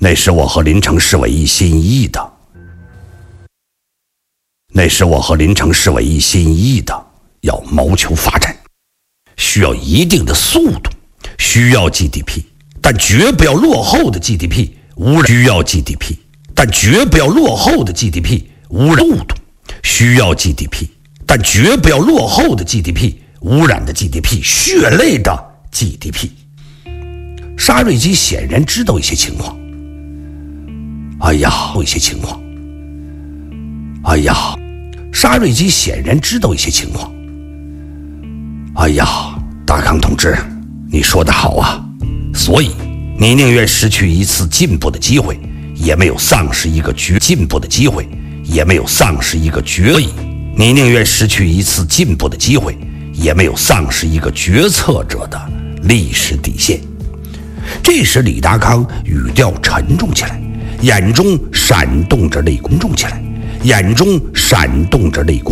那时我和临城市委一心一意的，要谋求发展，需要一定的速度，需要 GDP， 但绝不要落后的 GDP 污染，需要 GDP， 但绝不要落后的 GDP 污染速度，需要 GDP， 但绝不要落后的 GDP 污染的 GDP， 血泪的 GDP。 沙瑞基显然知道一些情况。沙瑞基显然知道一些情况。大康同志，你说得好啊，所以你宁愿失去一次进步的机会，也没有丧失一个进步的机会，也没有丧失一个所以你宁愿失去一次进步的机会，也没有丧失一个决策者的历史底线。这时李达康语调沉重起来，眼中闪动着泪光。